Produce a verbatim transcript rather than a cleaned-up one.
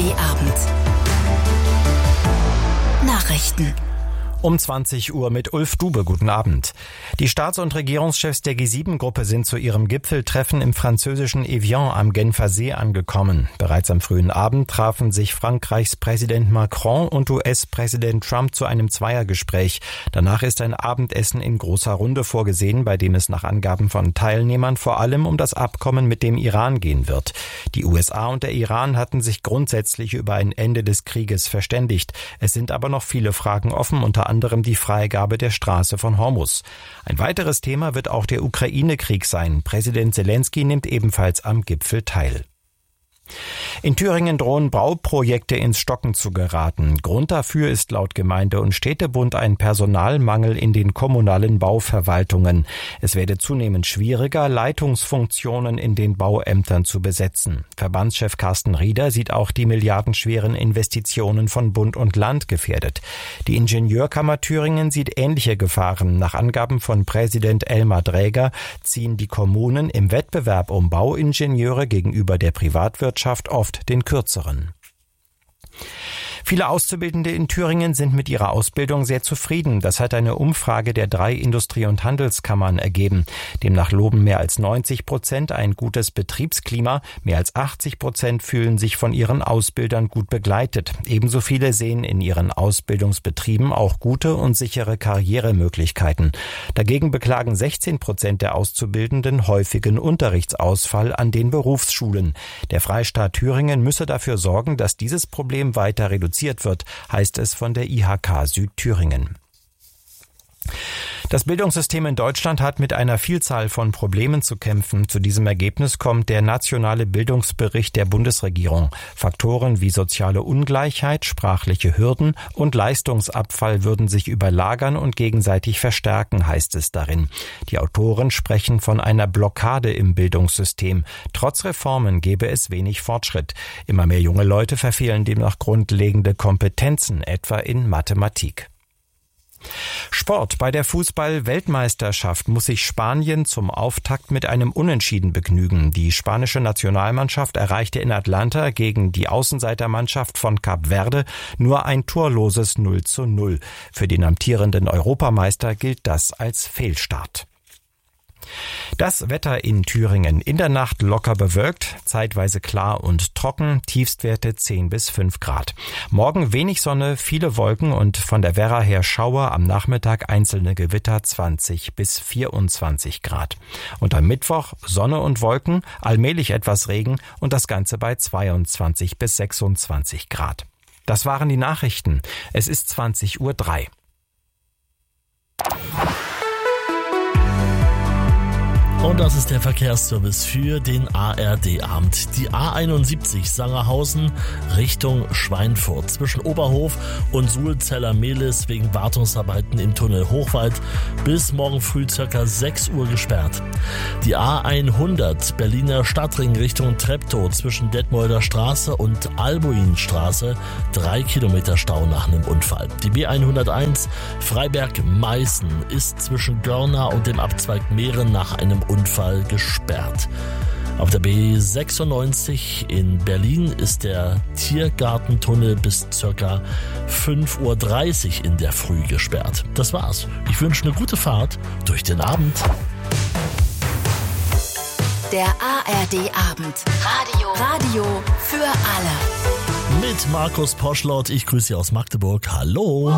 D Abend. Nachrichten. Um zwanzig Uhr mit Ulf Dube. Guten Abend. Die Staats- und Regierungschefs der G sieben Gruppe sind zu ihrem Gipfeltreffen im französischen Evian am Genfer See angekommen. Bereits am frühen Abend trafen sich Frankreichs Präsident Macron und U S-Präsident Trump zu einem Zweiergespräch. Danach ist ein Abendessen in großer Runde vorgesehen, bei dem es nach Angaben von Teilnehmern vor allem um das Abkommen mit dem Iran gehen wird. Die U S A und der Iran hatten sich grundsätzlich über ein Ende des Krieges verständigt. Es sind aber noch viele Fragen offen, unter anderem die Freigabe der Straße von Hormuz. Ein weiteres Thema wird auch der Ukraine-Krieg sein. Präsident Zelensky nimmt ebenfalls am Gipfel teil. In Thüringen drohen Bauprojekte ins Stocken zu geraten. Grund dafür ist laut Gemeinde- und Städtebund ein Personalmangel in den kommunalen Bauverwaltungen. Es werde zunehmend schwieriger, Leitungsfunktionen in den Bauämtern zu besetzen. Verbandschef Carsten Rieder sieht auch die milliardenschweren Investitionen von Bund und Land gefährdet. Die Ingenieurkammer Thüringen sieht ähnliche Gefahren. Nach Angaben von Präsident Elmar Dräger ziehen die Kommunen im Wettbewerb um Bauingenieure gegenüber der Privatwirtschaft oft den kürzeren. Viele Auszubildende in Thüringen sind mit ihrer Ausbildung sehr zufrieden. Das hat eine Umfrage der drei Industrie- und Handelskammern ergeben. Demnach loben mehr als neunzig Prozent ein gutes Betriebsklima. Mehr als achtzig Prozent fühlen sich von ihren Ausbildern gut begleitet. Ebenso viele sehen in ihren Ausbildungsbetrieben auch gute und sichere Karrieremöglichkeiten. Dagegen beklagen sechzehn Prozent der Auszubildenden häufigen Unterrichtsausfall an den Berufsschulen. Der Freistaat Thüringen müsse dafür sorgen, dass dieses Problem weiter reduziert wird, heißt es von der I H K Südthüringen. Das Bildungssystem in Deutschland hat mit einer Vielzahl von Problemen zu kämpfen. Zu diesem Ergebnis kommt der nationale Bildungsbericht der Bundesregierung. Faktoren wie soziale Ungleichheit, sprachliche Hürden und Leistungsabfall würden sich überlagern und gegenseitig verstärken, heißt es darin. Die Autoren sprechen von einer Blockade im Bildungssystem. Trotz Reformen gebe es wenig Fortschritt. Immer mehr junge Leute verfehlen demnach grundlegende Kompetenzen, etwa in Mathematik. Sport. Bei der Fußball-Weltmeisterschaft muss sich Spanien zum Auftakt mit einem Unentschieden begnügen. Die spanische Nationalmannschaft erreichte in Atlanta gegen die Außenseitermannschaft von Kap Verde nur ein torloses null zu null. Für den amtierenden Europameister gilt das als Fehlstart. Das Wetter in Thüringen. In der Nacht locker bewölkt, zeitweise klar und trocken, Tiefstwerte zehn bis fünf Grad. Morgen wenig Sonne, viele Wolken und von der Werra her Schauer, am Nachmittag einzelne Gewitter zwanzig bis vierundzwanzig Grad. Und am Mittwoch Sonne und Wolken, allmählich etwas Regen und das Ganze bei zweiundzwanzig bis sechsundzwanzig Grad. Das waren die Nachrichten. Es ist zwanzig Uhr drei. Und das ist der Verkehrsservice für den A R D-Abend. Die A einundsiebzig Sangerhausen Richtung Schweinfurt zwischen Oberhof und Suhlzeller-Mehlis wegen Wartungsarbeiten im Tunnel Hochwald bis morgen früh ca. sechs Uhr gesperrt. Die A hundert Berliner Stadtring Richtung Treptow zwischen Detmolder Straße und Albuinstraße drei Kilometer Stau nach einem Unfall. Die B hunderteins Freiberg-Meißen ist zwischen Görna und dem Abzweig Mehren nach einem Unfall gesperrt. Auf der B sechsundneunzig in Berlin ist der Tiergartentunnel bis ca. fünf Uhr dreißig in der Früh gesperrt. Das war's. Ich wünsche eine gute Fahrt durch den Abend. Der A R D-Abend. Radio. Radio für alle. Mit Markus Poschlott. Ich grüße Sie aus Magdeburg. Hallo.